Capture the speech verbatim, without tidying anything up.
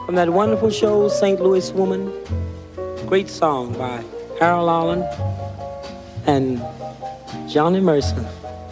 from that wonderful show, Saint Louis Woman. Great song by Harold Arlen and Johnny Mercer.